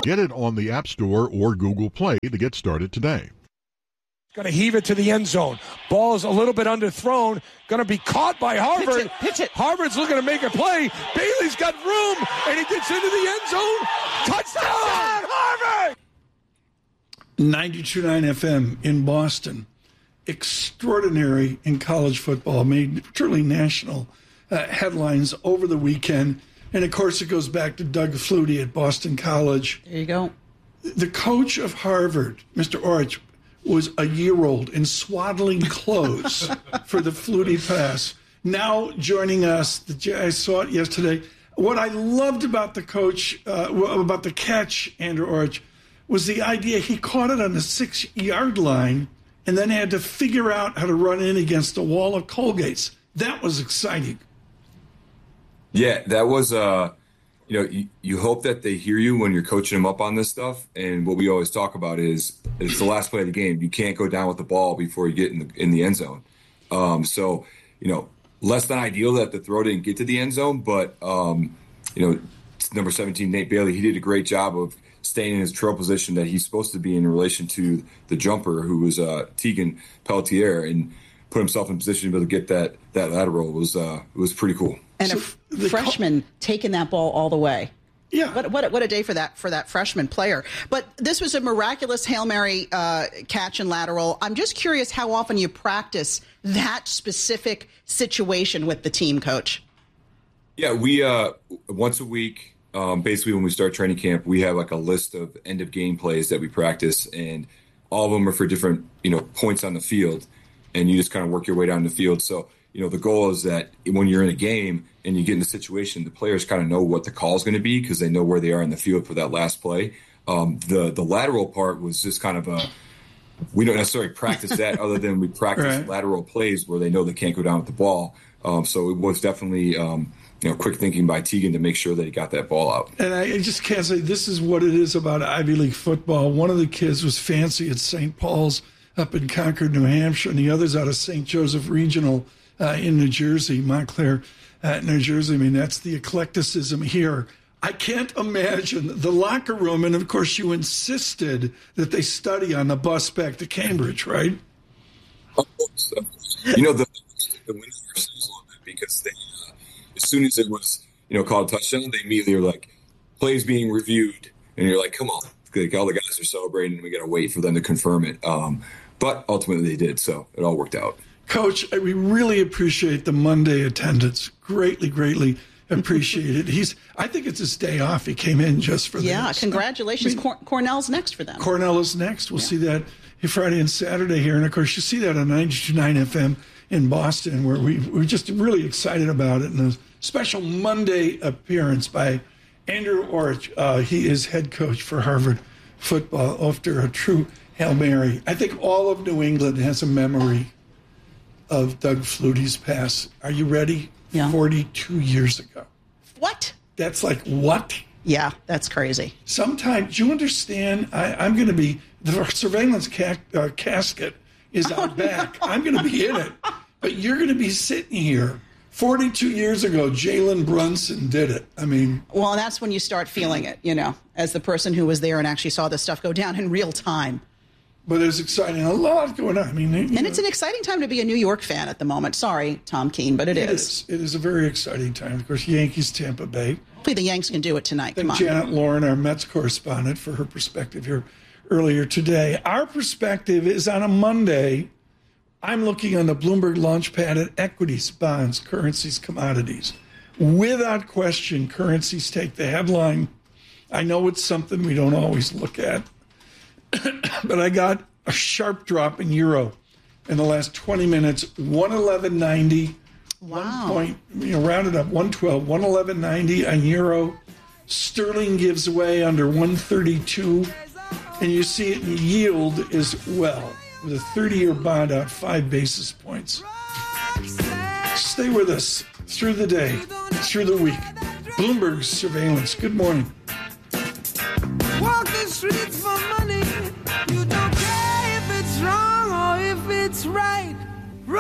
Get it on the App Store or Google Play to get started today. Going to heave it to the end zone. Ball's a little bit underthrown. Going to be caught by Harvard. Pitch it. Harvard's looking to make a play. Bailey's got room, and he gets into the end zone. Touchdown, Harvard! 92.9 FM in Boston. Extraordinary in college football. Made truly national headlines over the weekend. And, of course, it goes back to Doug Flutie at Boston College. There you go. The coach of Harvard, Mr. Orich, was a year old in swaddling clothes for the Flutie pass. Now joining us, I saw it yesterday. What I loved about the coach, about the catch, Andrew Orich, was the idea he caught it on the 6-yard line and then had to figure out how to run in against a wall of Colgates. That was exciting. Yeah, that was, you hope that they hear you when you're coaching them up on this stuff. And what we always talk about is it's the last play of the game. You can't go down with the ball before you get in the end zone. So, less than ideal that the throw didn't get to the end zone. But, number 17, Nate Bailey, he did a great job of staying in his trail position that he's supposed to be in relation to the jumper, who was Tegan Pelletier, and put himself in position to be able to get that lateral. It was pretty cool. And a freshman taking that ball all the way. Yeah. What a day for that freshman player. But this was a miraculous Hail Mary catch and lateral. I'm just curious how often you practice that specific situation with the team, Coach. Yeah, we once a week, basically when we start training camp, we have like a list of end of game plays that we practice, and all of them are for different points on the field, and you just kind of work your way down the field. So the goal is that when you're in a game and you get in a situation, the players kind of know what the call is going to be because they know where they are in the field for that last play. The lateral part was just kind of we don't necessarily practice that other than we practice lateral plays where they know they can't go down with the ball. So it was definitely, quick thinking by Tegan to make sure that he got that ball out. And I just can't say this is what it is about Ivy League football. One of the kids was fancy at St. Paul's up in Concord, New Hampshire, and the other's out of St. Joseph Regional in New Jersey, Montclair, New Jersey. I mean, that's the eclecticism here. I can't imagine the locker room, and of course you insisted that they study on the bus back to Cambridge, right? Of course. The window ourselves a little bit because they, as soon as it was, called a touchdown, they immediately were like, plays being reviewed, and you're like, come on, like, all the guys are celebrating, and we got to wait for them to confirm it. But ultimately they did, so it all worked out. Coach, we really appreciate the Monday attendance. Greatly appreciate it. I think it's his day off. He came in just for this. Yeah, congratulations. Cornell's next for them. Cornell is next. We'll see that Friday and Saturday here. And, of course, you see that on 92.9 FM in Boston, where we're just really excited about it. And a special Monday appearance by Andrew Orich. He is head coach for Harvard football after a true Hail Mary. I think all of New England has a memory of Doug Flutie's pass. Are you ready? Yeah. 42 years ago. What? That's like, what? Yeah, that's crazy. Sometimes, do you understand? I'm going to be, the surveillance casket is out back. No. I'm going to be in it. But you're going to be sitting here. 42 years ago, Jalen Brunson did it. I mean. Well, that's when you start feeling it, as the person who was there and actually saw this stuff go down in real time. But it's exciting. A lot going on. I mean, it's an exciting time to be a New York fan at the moment. Sorry, Tom Keene, but it is. It is a very exciting time. Of course, Yankees, Tampa Bay. Hopefully the Yanks can do it tonight. Come on. Janet Lauren, our Mets correspondent, for her perspective here earlier today. Our perspective is on a Monday. I'm looking on the Bloomberg Launchpad at equities, bonds, currencies, commodities. Without question, currencies take the headline. I know it's something we don't always look at. But I got a sharp drop in euro in the last 20 minutes, 111.90. Wow. 1 point, rounded up 112, 111.90 on euro. Sterling gives away under 132. And you see it in yield as well, with a 30-year bond out 5 basis points. Stay with us through the day, through the week. Bloomberg Surveillance. Good morning. Walk the streets for my